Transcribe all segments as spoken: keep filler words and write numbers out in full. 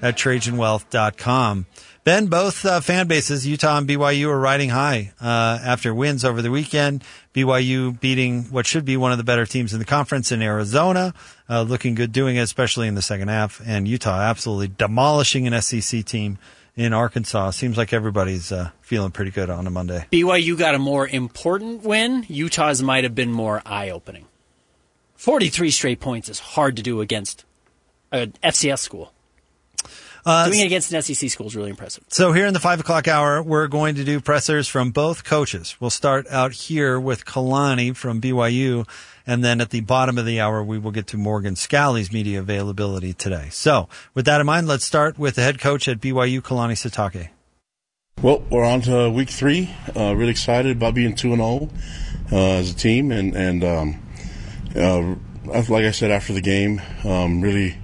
at Trajan Wealth dot com. Ben, both uh, fan bases, Utah and B Y U, are riding high uh, after wins over the weekend. B Y U beating what should be one of the better teams in the conference in Arizona, uh, looking good doing it, especially in the second half. And Utah absolutely demolishing an S E C team in Arkansas. Seems like everybody's uh, feeling pretty good on a Monday. B Y U got a more important win. Utah's might have been more eye-opening. forty-three straight points is hard to do against an F C S school. Uh, Doing it against an S E C school is really impressive. So here in the five o'clock hour, we're going to do pressers from both coaches. We'll start out here with Kalani from B Y U, and then at the bottom of the hour, we will get to Morgan Scalley's media availability today. So with that in mind, let's start with the head coach at B Y U, Kalani Sitake. Well, we're on to week three. Uh, really excited about being two and oh uh, as a team, and and um, uh, like I said after the game, um, really.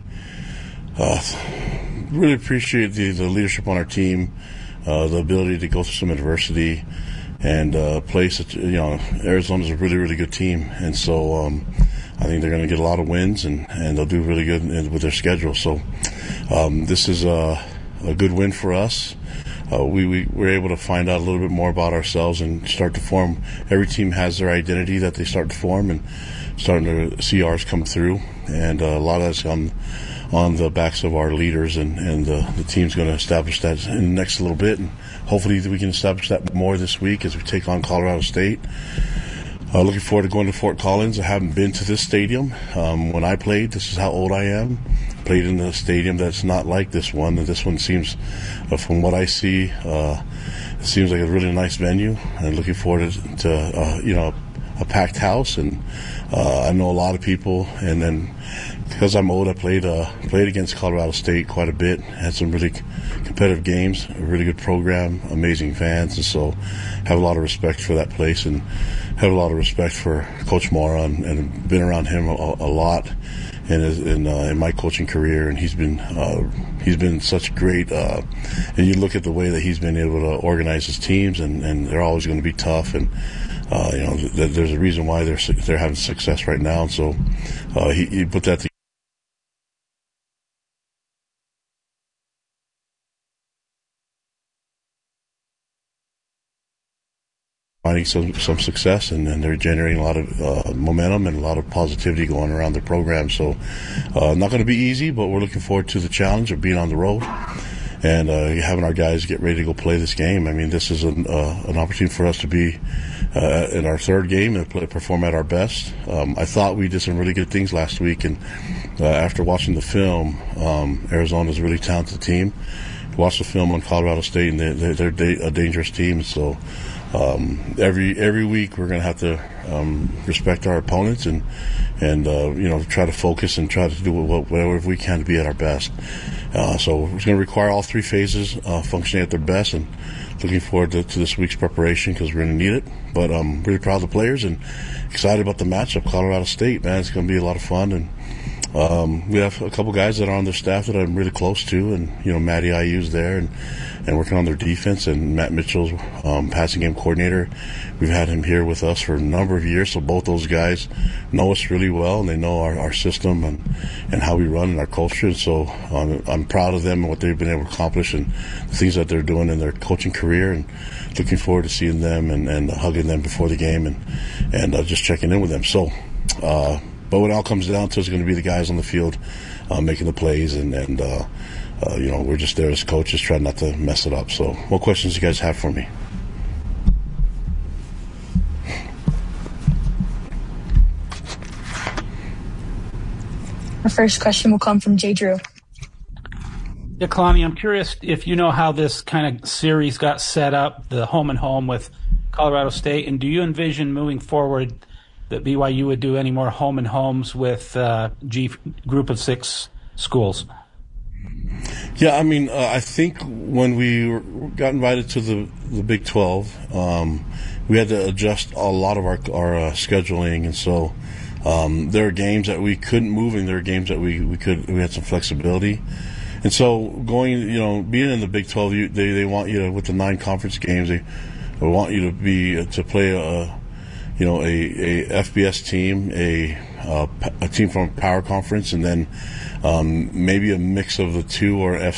Uh, Really appreciate the, the leadership on our team, uh, the ability to go through some adversity, and uh, play such. You know, Arizona's a really, really good team, and so um, I think they're going to get a lot of wins, and, and they'll do really good in, with their schedule. So um, this is a, a good win for us. Uh, we, we were able to find out a little bit more about ourselves and start to form. Every team has their identity that they start to form, and starting to see ours come through, and uh, a lot of that's on. on the backs of our leaders, and, and uh, the team's going to establish that in the next little bit, and hopefully we can establish that more this week as we take on Colorado State. Uh, looking forward to going to Fort Collins. I haven't been to this stadium. Um, when I played, this is how old I am, played in a stadium that's not like this one, and this one seems, uh, from what I see, uh, it seems like a really nice venue, and looking forward to, to uh, you know, a packed house, and uh, I know a lot of people, and then because I'm old, I played uh, played against Colorado State quite a bit, had some really competitive games, a really good program, amazing fans, and so have a lot of respect for that place, and have a lot of respect for Coach Mora, and, and been around him a, a lot in his, in, uh, in my coaching career, and he's been uh, he's been such great. Uh, and you look at the way that he's been able to organize his teams, and, and they're always going to be tough, and uh, you know th- there's a reason why they're they're having success right now. And so uh, he, he put that together. Finding some, some success, and, and they're generating a lot of uh, momentum and a lot of positivity going around the program. So uh, not going to be easy, but we're looking forward to the challenge of being on the road and uh, having our guys get ready to go play this game. I mean, this is an, uh, an opportunity for us to be uh, in our third game and play, perform at our best. Um, I thought we did some really good things last week, and uh, after watching the film, um, Arizona's a really talented team. Watch the film on Colorado State, and they're, they're, they're a dangerous team. So Um, every every week we're going to have to um, respect our opponents, and and uh, you know try to focus and try to do whatever we can to be at our best. Uh, so it's going to require all three phases uh, functioning at their best, and looking forward to, to this week's preparation because we're going to need it. But I'm really proud of the players and excited about the matchup. Colorado State, man, it's going to be a lot of fun, and um, we have a couple guys that are on their staff that I'm really close to, and you know Matty Iu's there, and. and working on their defense, and Matt Mitchell's um, passing game coordinator. We've had him here with us for a number of years, so both those guys know us really well, and they know our, our system and, and how we run and our culture. And so um, I'm proud of them and what they've been able to accomplish and the things that they're doing in their coaching career, and looking forward to seeing them and, and hugging them before the game, and, and uh, just checking in with them. So, uh, but what it all comes down to is going to be the guys on the field uh, making the plays, and, and uh, Uh, you know, we're just there as coaches trying not to mess it up. So what questions do you guys have for me? Our first question will come from Jay Drew. Yeah, Kalani, I'm curious if you know how this kind of series got set up, the home and home with Colorado State, and do you envision moving forward that B Y U would do any more home and homes with uh, G group of six schools? Yeah, I mean, uh, I think when we were, got invited to the, the Big twelve, um, we had to adjust a lot of our, our uh, scheduling, and so um, there are games that we couldn't move, and there are games that we, we could we had some flexibility. And so going, you know, being in the Big twelve, you, they they want you to, with the nine conference games, they, they want you to be to play a, you know, a, a F B S team, a a, a team from a power conference, and then um, maybe a mix of the two or F